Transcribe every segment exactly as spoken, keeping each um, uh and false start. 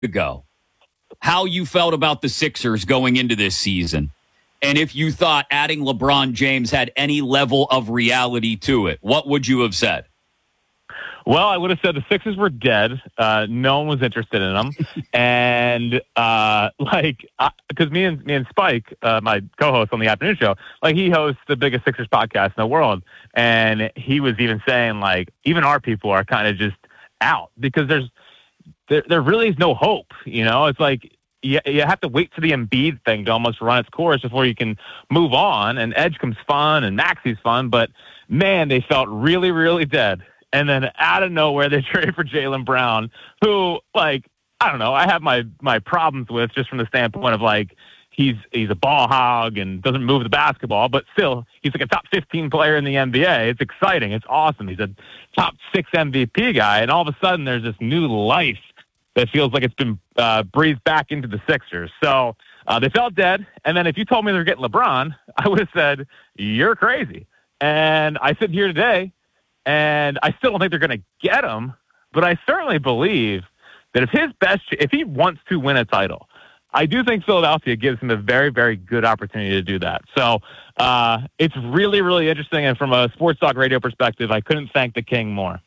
ago how you felt about the Sixers going into this season, and if you thought adding LeBron James had any level of reality to it, what would you have said? Well, I would have said the Sixers were dead. Uh, no one was interested in them. and, uh, like, because me and me and Spike, uh, my co-host on the afternoon show, like, he hosts the biggest Sixers podcast in the world. And he was even saying, like, even our people are kind of just out because there's, there, there really is no hope. You know, it's like, you, you have to wait for the Embiid thing to almost run its course before you can move on. And Edgecombe's fun and Maxi's fun. But, man, they felt really, really dead. And then out of nowhere, they traded for Jaylen Brown, who, like, I don't know, I have my, my problems with just from the standpoint of, like, he's he's a ball hog and doesn't move the basketball, but still, he's like a top fifteen player in the N B A. It's exciting. It's awesome. He's a top six M V P guy, and all of a sudden, there's this new life that feels like it's been uh, breathed back into the Sixers. So uh, they felt dead, and then if you told me they were getting LeBron, I would have said, you're crazy. And I sit here today, and I still don't think they're going to get him, but I certainly believe that if his best, if he wants to win a title, I do think Philadelphia gives him a very, very good opportunity to do that. So uh, it's really, really interesting. And from a sports talk radio perspective, I couldn't thank the king more.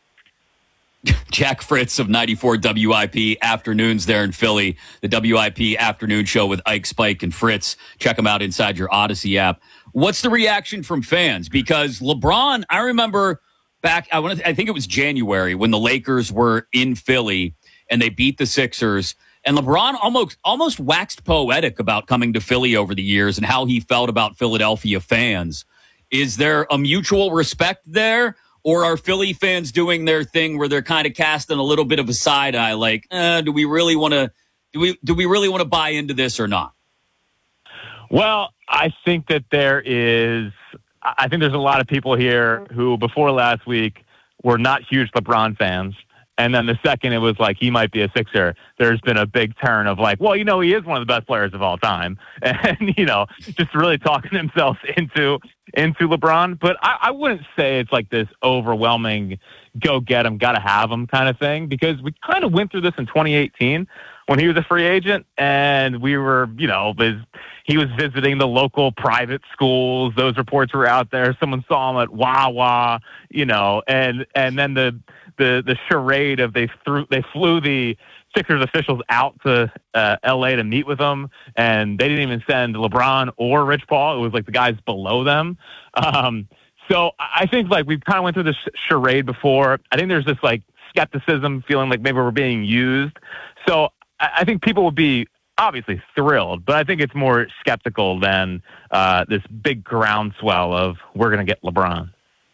Jack Fritz of ninety-four W I P Afternoons there in Philly, the W I P Afternoon Show with Ike, Spike, and Fritz. Check them out inside your Odyssey app. What's the reaction from fans? Because LeBron, I remember back, I want to, I think it was January when the Lakers were in Philly and they beat the Sixers. And LeBron almost almost waxed poetic about coming to Philly over the years and how he felt about Philadelphia fans. Is there a mutual respect there? Or are Philly fans doing their thing where they're kind of casting a little bit of a side eye, like, eh, do we really want to do we do we really want to buy into this or not? Well, I think that there is. I think there's a lot of people here who, before last week, were not huge LeBron fans. And then the second it was like he might be a Sixer, there's been a big turn of like, well, you know, he is one of the best players of all time. And, you know, just really talking himself into into LeBron. But I, I wouldn't say it's like this overwhelming go get him, got to have him kind of thing, because we kind of went through this in twenty eighteen when he was a free agent and we were, you know, his, he was visiting the local private schools. Those reports were out there. Someone saw him at Wawa, you know, and, and then the, the, the charade of they threw, they flew the Sixers officials out to uh, L A to meet with him, and they didn't even send LeBron or Rich Paul. It was like the guys below them. Um, so I think like we've kind of went through this charade before. I think there's this like skepticism, feeling like maybe we're being used. So I, I think people would be obviously thrilled, but I think it's more skeptical than uh, this big groundswell of we're going to get LeBron.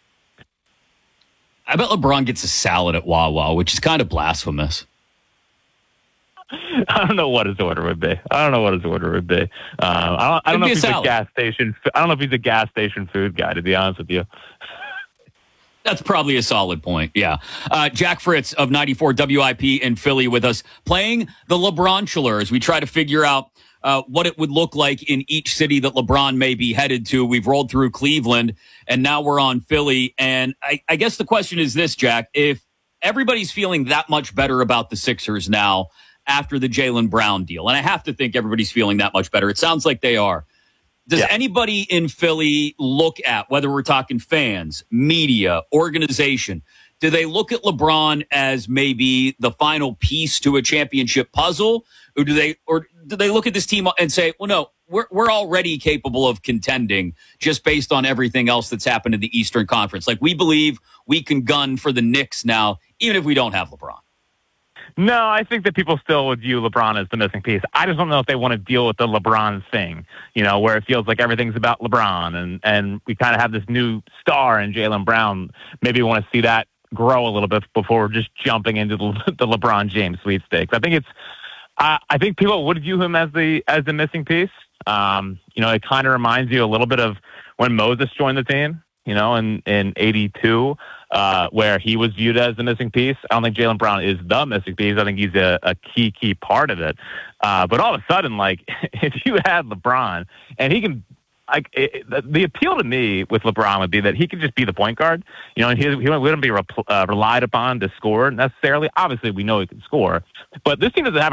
I bet LeBron gets a salad at Wawa, which is kind of blasphemous. I don't know what his order would be. I don't know what his order would be. Um, I don't, I don't know if he's a, a gas station. I don't know if he's a gas station food guy, to be honest with you. That's probably a solid point. Yeah. Uh, Jack Fritz of ninety-four W I P in Philly with us, playing the LeBron-chiller as we try to figure out uh, what it would look like in each city that LeBron may be headed to. We've rolled through Cleveland, and now we're on Philly. And I, I guess the question is this, Jack. If everybody's feeling that much better about the Sixers now after the Jaylen Brown deal, and I have to think everybody's feeling that much better. It sounds like they are. Does yeah. anybody in Philly look at, whether we're talking fans, media, organization, do they look at LeBron as maybe the final piece to a championship puzzle? Or do they, or do they look at this team and say, well, no, we're, we're already capable of contending just based on everything else that's happened in the Eastern Conference? Like, we believe we can gun for the Knicks now, even if we don't have LeBron. No, I think that people still would view LeBron as the missing piece. I just don't know if they want to deal with the LeBron thing, you know, where it feels like everything's about LeBron, and, and we kind of have this new star in Jaylen Brown. Maybe we want to see that grow a little bit before just jumping into the, the LeBron James sweepstakes. I think it's, uh, I think people would view him as the as the missing piece. Um, you know, it kind of reminds you a little bit of when Moses joined the team, you know, in, in eighty-two. Uh, where he was viewed as the missing piece. I don't think Jaylen Brown is the missing piece. I think he's a, a key, key part of it. Uh, but all of a sudden, like, if you had LeBron, and he can like it, the, the appeal to me with LeBron would be that he could just be the point guard. You know, and he, he wouldn't be re- uh, relied upon to score necessarily. Obviously, we know he can score, but this team doesn't have